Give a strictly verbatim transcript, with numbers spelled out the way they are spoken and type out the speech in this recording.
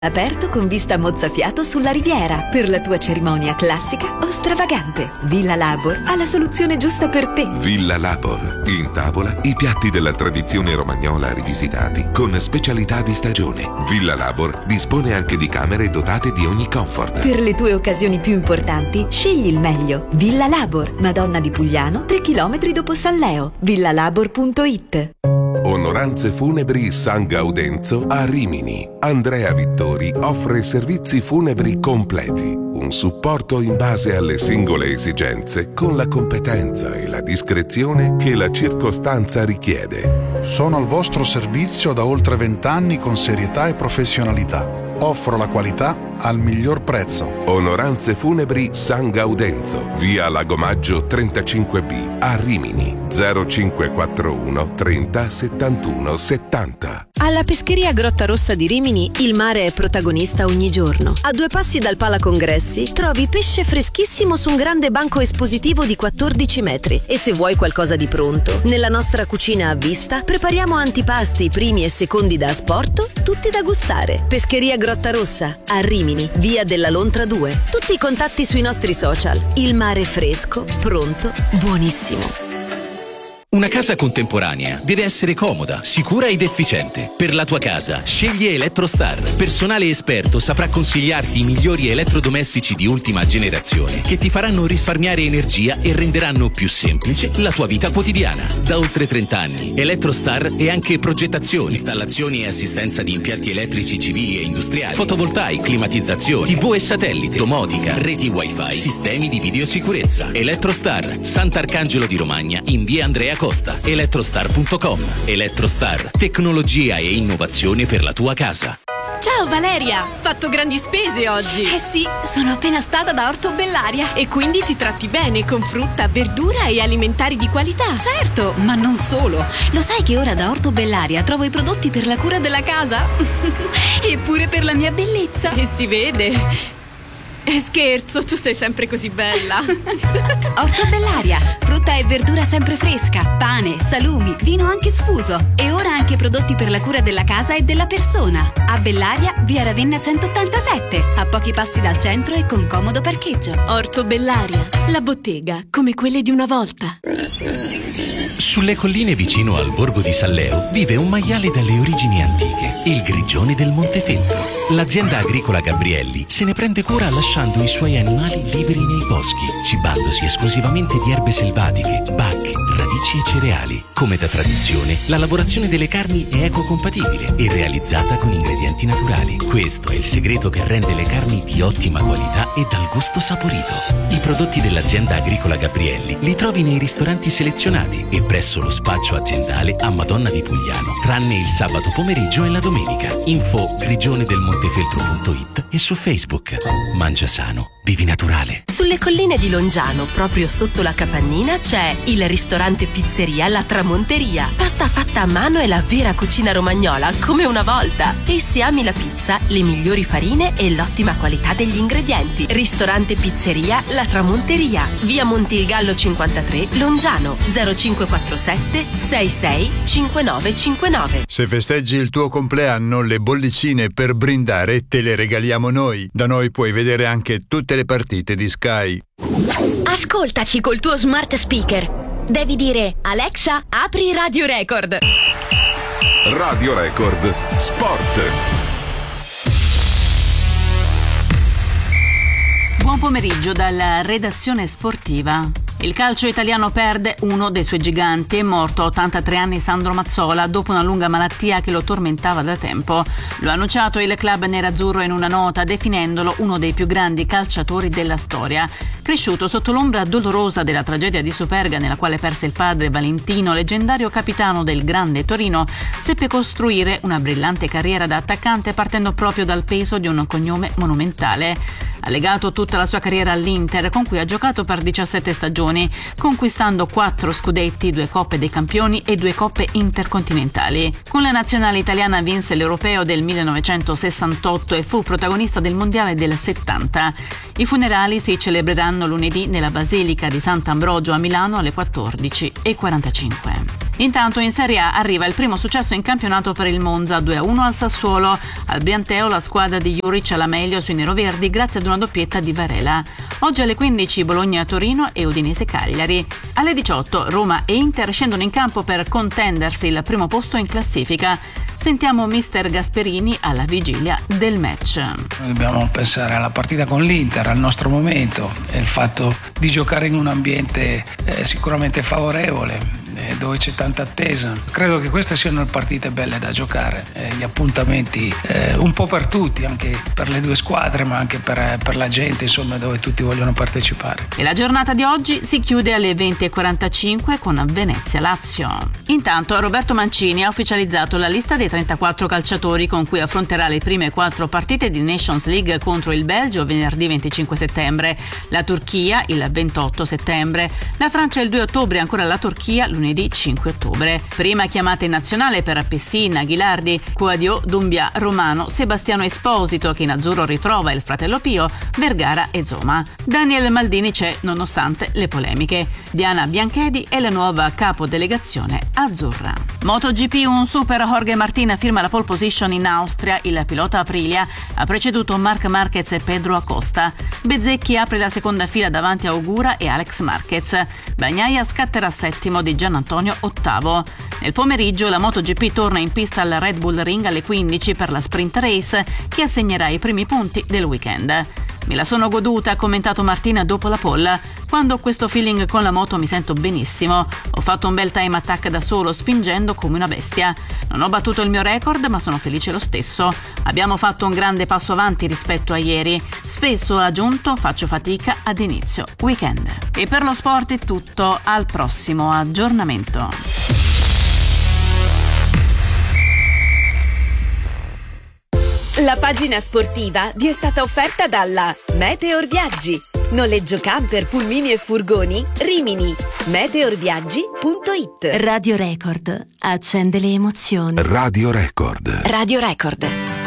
Aperto con vista mozzafiato sulla Riviera. Per la tua cerimonia classica o stravagante, Villa Labor ha la soluzione giusta per te. Villa Labor. In tavola i piatti della tradizione romagnola rivisitati con specialità di stagione. Villa Labor dispone anche di camere dotate di ogni comfort. Per le tue occasioni più importanti, scegli il meglio. Villa Labor, Madonna di Pugliano, tre chilometri dopo San Leo. villalabor punto it. Onoranze Funebri San Gaudenzo a Rimini. Andrea Vittori offre servizi funebri completi. Un supporto in base alle singole esigenze con la competenza e la discrezione che la circostanza richiede. Sono al vostro servizio da oltre vent'anni con serietà e professionalità. Offro la qualità al miglior prezzo. Onoranze Funebri San Gaudenzo, via Lagomaggio trentacinque B, a Rimini. zero cinque quattro uno trenta settantuno settanta. Alla pescheria Grotta Rossa di Rimini il mare è protagonista ogni giorno. A due passi dal Pala Congressi trovi pesce freschissimo su un grande banco espositivo di quattordici metri. E se vuoi qualcosa di pronto, nella nostra cucina a vista prepariamo antipasti, primi e secondi da asporto, tutti da gustare. Pescheria Grotta Rossa a Rimini, via della Lontra due. Tutti i contatti sui nostri social. Il mare fresco, pronto, buonissimo. Una casa contemporanea deve essere comoda, sicura ed efficiente. Per la tua casa, scegli Electrostar. Personale esperto saprà consigliarti i migliori elettrodomestici di ultima generazione che ti faranno risparmiare energia e renderanno più semplice la tua vita quotidiana. Da oltre trenta anni, Electrostar è anche progettazione, installazioni e assistenza di impianti elettrici civili e industriali, fotovoltaici, climatizzazione, tivù e satellite, domotica, reti wifi, sistemi di videosicurezza. Electrostar, Sant'Arcangelo di Romagna, in via Andrea Costa. electrostar punto com. Electrostar, tecnologia e innovazione per la tua casa. Ciao Valeria, fatto grandi spese oggi. Eh sì, sono appena stata da Orto Bellaria. E quindi ti tratti bene con frutta, verdura e alimentari di qualità. Certo, ma non solo. Lo sai che ora da Orto Bellaria trovo i prodotti per la cura della casa? E pure per la mia bellezza. E si vede. E scherzo, tu sei sempre così bella. Orto Bellaria, frutta e verdura sempre fresca, pane, salumi, vino anche sfuso. E ora anche prodotti per la cura della casa e della persona. A Bellaria, via Ravenna centottantasette, a pochi passi dal centro e con comodo parcheggio. Orto Bellaria, la bottega come quelle di una volta. Sulle colline vicino al borgo di San Leo vive un maiale dalle origini antiche, il grigione del Montefeltro. L'azienda agricola Gabrielli se ne prende cura lasciando i suoi animali liberi nei boschi, cibandosi esclusivamente di erbe selvatiche, bacche, radici e cereali. Come da tradizione, la lavorazione delle carni è ecocompatibile e realizzata con ingredienti naturali. Questo è il segreto che rende le carni di ottima qualità e dal gusto saporito. I prodotti dell'azienda agricola Gabrielli li trovi nei ristoranti selezionati e presso lo spaccio aziendale a Madonna di Pugliano, tranne il sabato pomeriggio e la domenica. Info grigionedelmontefeltro punto it e su Facebook. Mangia sano, vivi naturale. Sulle colline di Longiano, proprio sotto la capannina, c'è il ristorante pizzeria La Tramonteria. Pasta fatta a mano e la vera cucina romagnola, come una volta. E se ami la pizza, le migliori farine e l'ottima qualità degli ingredienti. Ristorante pizzeria La Tramonteria, via Montilgallo cinquantatré, Longiano, zero cinque quattro sette sei sei cinque nove cinque nove. Se festeggi il tuo compleanno, le bollicine per brindare te le regaliamo noi. Da noi puoi vedere anche tutte le partite di Sky. Ascoltaci col tuo smart speaker. Devi dire: Alexa, apri Radio Record. Radio Record Sport. Buon pomeriggio dalla redazione sportiva. Il calcio italiano perde uno dei suoi giganti. È morto a ottantatré anni Sandro Mazzola dopo una lunga malattia che lo tormentava da tempo. Lo ha annunciato il club nerazzurro in una nota, definendolo uno dei più grandi calciatori della storia. Cresciuto sotto l'ombra dolorosa della tragedia di Superga, nella quale perse il padre Valentino, leggendario capitano del Grande Torino, seppe costruire una brillante carriera da attaccante partendo proprio dal peso di un cognome monumentale. Ha legato tutta la sua carriera all'Inter, con cui ha giocato per diciassette stagioni, conquistando quattro scudetti, due Coppe dei Campioni e due Coppe intercontinentali. Con la nazionale italiana vinse l'Europeo del millenovecentosessantotto e fu protagonista del Mondiale del settanta. I funerali si celebreranno lunedì nella Basilica di Sant'Ambrogio a Milano alle quattordici e quarantacinque. Intanto in Serie A arriva il primo successo in campionato per il Monza, due a uno al Sassuolo. Al Brianteo la squadra di Juric ha la meglio sui neroverdi grazie ad una doppietta di Varela. Oggi alle quindici Bologna-Torino e Udinese-Cagliari. Alle diciotto Roma e Inter scendono in campo per contendersi il primo posto in classifica. Sentiamo mister Gasperini alla vigilia del match. Noi dobbiamo pensare alla partita con l'Inter, al nostro momento, e il fatto di giocare in un ambiente eh, sicuramente favorevole, eh, dove c'è tanta attesa. Credo che queste siano le partite belle da giocare, eh, gli appuntamenti eh, un po' per tutti, anche per le due squadre, ma anche per, per la gente, insomma, dove tutti vogliono partecipare. E la giornata di oggi si chiude alle venti e quarantacinque con Venezia-Lazio. Intanto Roberto Mancini ha ufficializzato la lista dei trentaquattro calciatori con cui affronterà le prime quattro partite di Nations League contro il Belgio venerdì venticinque settembre, la Turchia il ventotto settembre, la Francia il due ottobre e ancora la Turchia lunedì cinque ottobre. Prima chiamate in nazionale per Pessina, Ghilardi, Coadio, Dumbia, Romano, Sebastiano Esposito che in azzurro ritrova il fratello Pio, Vergara e Zoma. Daniel Maldini c'è nonostante le polemiche. Diana Bianchedi è la nuova capodelegazione azzurra. MotoGP, un super Jorge Martin firma la pole position in Austria. Il pilota Aprilia ha preceduto Marc Marquez e Pedro Acosta. Bezzecchi apre la seconda fila davanti a Ogura e Alex Marquez. Bagnaia scatterà settimo, di Gianantonio ottavo. Nel pomeriggio la MotoGP torna in pista al Red Bull Ring alle quindici per la sprint race che assegnerà i primi punti del weekend. Me la sono goduta, ha commentato Martina dopo la pole. Quando ho questo feeling con la moto mi sento benissimo. Ho fatto un bel time attack da solo, spingendo come una bestia. Non ho battuto il mio record, ma sono felice lo stesso. Abbiamo fatto un grande passo avanti rispetto a ieri. Spesso, ha aggiunto, faccio fatica ad inizio weekend. E per lo sport è tutto, al prossimo aggiornamento. La pagina sportiva vi è stata offerta dalla Meteor Viaggi. Noleggio camper, pulmini e furgoni, Rimini. meteorviaggi punto it. Radio Record accende le emozioni. Radio Record. Radio Record.